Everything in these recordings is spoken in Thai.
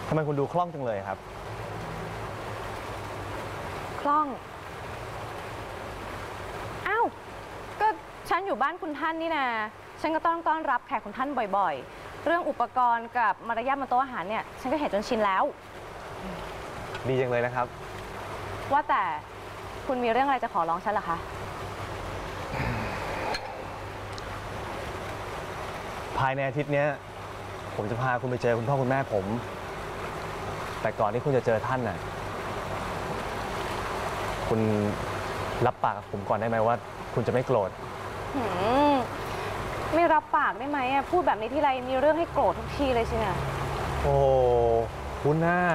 ทำไมคุณดูคล่องจังเลยครับคล่องอ้าวก็ฉันอยู่บ้านคุณท่านนี่นะฉันก็ต้องต้อนรับแขกคุณท่านบ่อยๆเรื่องอุปกรณ์กับมารยาทบนโต๊ะอาหารเนี่ยฉันก็เห็นจนชินแล้วดีจังเลยนะครับว่าแต่คุณมีเรื่องอะไรจะขอร้องฉันเหรอคะภายในอาทิตย์นี้ผมจะพาคุณไปเจอคุณพ่อคุณแม่ผมแต่ก่อนที่คุณจะเจอท่านน่ะคุณรับปากกับผมก่อนได้ไหมว่าคุณจะไม่โกรธไม่รับปากได้ไหมพูดแบบนี้ทีไรมีเรื่องให้โกรธทุกทีเลยใช่ไหมโอ้คุณหน้า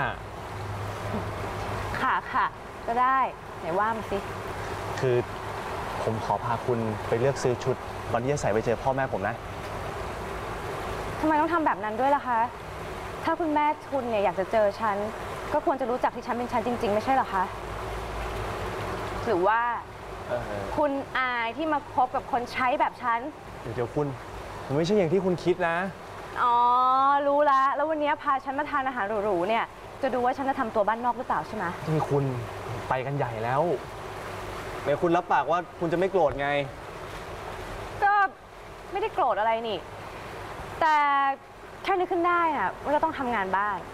ค่ะก็ได้ไหนว่ามาสิคือผมขอพาคุณไปเลือกซื้อชุดวันที่จะใส่ไปเจอพ่อแม่ผมนะทำไมต้องทำแบบนั้นด้วยล่ะคะถ้าคุณแม่คุณเนี่ยอยากจะเจอฉันก็ควรจะรู้จักที่ฉันเป็นฉันจริงๆไม่ใช่หรอคะหรือว่าคุณอายที่มาคบกับคนใช้แบบฉันเดี๋ยวคุณผมไม่ใช่อย่างที่คุณคิดนะอ๋อรู้แล้ววันนี้พาฉันมาทานอาหารหรูๆเนี่ยจะดูว่าฉันจะทำตัวบ้านนอกหรือเปล่าใช่ไหมนี่คุณไปกันใหญ่แล้วเดี๋ยวคุณรับปากว่าคุณจะไม่โกรธไงก็ไม่ได้โกรธอะไรนี่แต่แค่นึกขึ้นได้อะว่าเราต้องทำงานบ้าน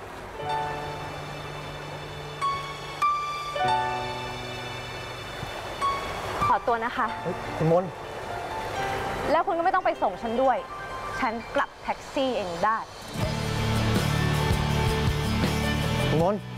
ขอตัวนะคะคุณมนแล้วคุณก็ไม่ต้องไปส่งฉันด้วยฉันกลับแท็กซี่เองได้คุณมน